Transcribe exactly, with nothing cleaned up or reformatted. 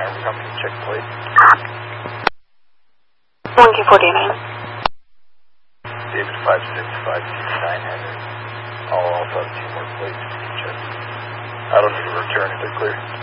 Army Company, check plate. one Q forty-nine. David five six five two nine Henry. All Alpha, two more plates, check. I don't need to return, is it clear?